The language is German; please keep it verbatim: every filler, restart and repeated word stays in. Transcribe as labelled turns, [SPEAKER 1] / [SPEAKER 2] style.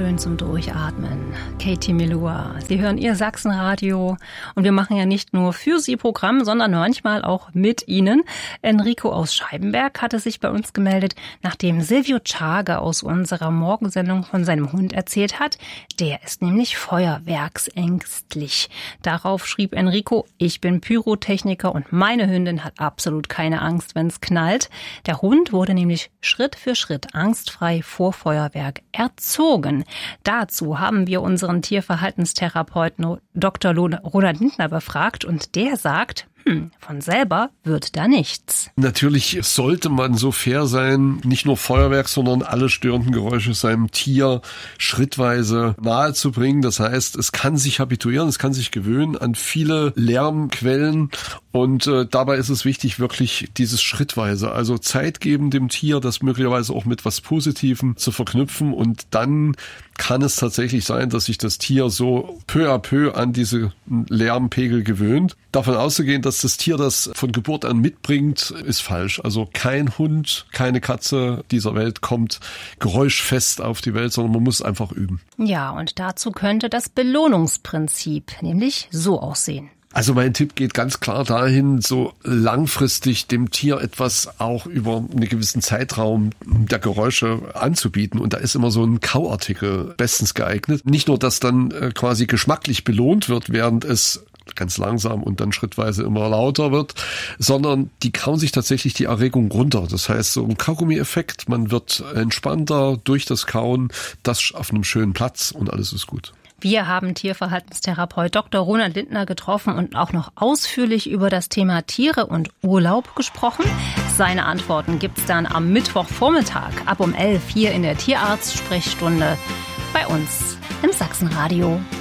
[SPEAKER 1] schön zum Durchatmen. Katie Melua. Sie hören Ihr Sachsenradio und wir machen ja nicht nur für Sie Programm, sondern manchmal auch mit Ihnen. Enrico aus Scheibenberg hatte sich bei uns gemeldet, nachdem Silvio Czage aus unserer Morgensendung von seinem Hund erzählt hat. Der ist nämlich feuerwerksängstlich. Darauf schrieb Enrico: Ich bin Pyrotechniker und meine Hündin hat absolut keine Angst, wenn es knallt. Der Hund wurde nämlich Schritt für Schritt angstfrei vor Feuerwerk erzogen. Dazu haben wir unseren Tierverhaltenstherapeuten Doktor Roland Lindner befragt und der sagt, Hm, von selber wird da nichts.
[SPEAKER 2] Natürlich sollte man so fair sein, nicht nur Feuerwerk, sondern alle störenden Geräusche seinem Tier schrittweise nahe zu bringen. Das heißt, es kann sich habituieren, es kann sich gewöhnen an viele Lärmquellen und äh, dabei ist es wichtig, wirklich dieses schrittweise, also Zeit geben dem Tier, das möglicherweise auch mit was Positivem zu verknüpfen und dann kann es tatsächlich sein, dass sich das Tier so peu à peu an diese Lärmpegel gewöhnt. Davon auszugehen, dass das Tier das von Geburt an mitbringt, ist falsch. Also kein Hund, keine Katze dieser Welt kommt geräuschfest auf die Welt, sondern man muss einfach üben.
[SPEAKER 1] Ja, und dazu könnte das Belohnungsprinzip nämlich so aussehen.
[SPEAKER 2] Also mein Tipp geht ganz klar dahin, so langfristig dem Tier etwas auch über einen gewissen Zeitraum der Geräusche anzubieten. Und da ist immer so ein Kauartikel bestens geeignet. Nicht nur, dass dann quasi geschmacklich belohnt wird, während es ganz langsam und dann schrittweise immer lauter wird, sondern die kauen sich tatsächlich die Erregung runter. Das heißt, so ein Kaugummi-Effekt, man wird entspannter durch das Kauen, das auf einem schönen Platz und alles ist gut.
[SPEAKER 1] Wir haben Tierverhaltenstherapeut Doktor Roland Lindner getroffen und auch noch ausführlich über das Thema Tiere und Urlaub gesprochen. Seine Antworten gibt's dann am Mittwochvormittag ab um elf hier in der Tierarzt-Sprechstunde bei uns im Sachsenradio.